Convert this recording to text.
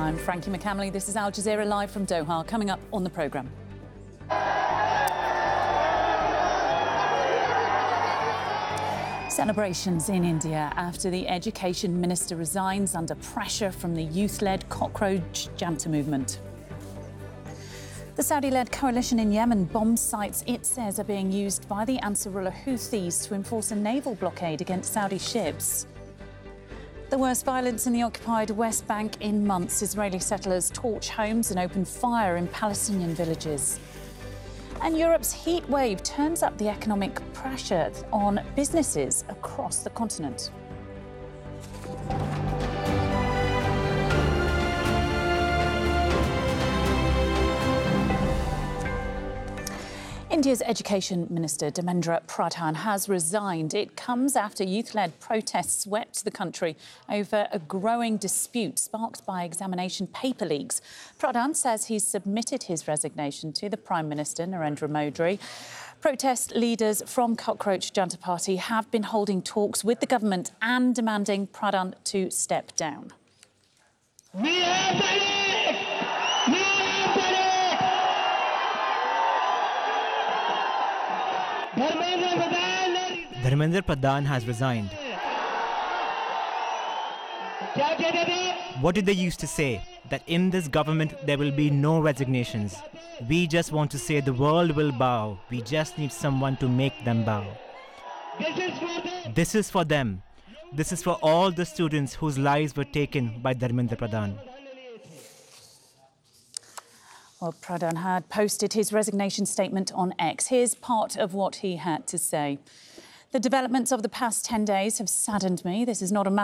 I'm Frankie McCamley. This is Al Jazeera live from Doha. Coming up on the programme. Celebrations in India after the Education Minister resigns under pressure from the youth-led Cockroach Janta movement. The Saudi-led coalition in Yemen bombs sites it says are being used by the Ansarullah Houthis to enforce a naval blockade against Saudi ships. The worst violence in the occupied West Bank in months. Israeli settlers torch homes and open fire in Palestinian villages. And Europe's heat wave turns up the economic pressure on businesses across the continent. India's Education Minister Dharmendra Pradhan has resigned. It comes after youth-led protests swept the country over a growing dispute sparked by examination paper leaks. Pradhan says he's submitted his resignation to the Prime Minister Narendra Modi. Protest leaders from Cockroach Janta Party have been holding talks with the government and demanding Pradhan to step down. Dharmendra Pradhan has resigned. What did they used to say? That in this government there will be no resignations. We just want to say the world will bow. We just need someone to make them bow. This is for them. This is for all the students whose lives were taken by Dharmendra Pradhan. Well, Pradhan had posted his resignation statement on X. Here's part of what he had to say. The developments of the past 10 days have saddened me. This is not a matter